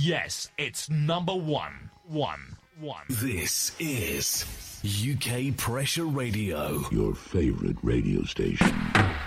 Yes, it's number one. This is UK Pressure Radio, your favorite radio station.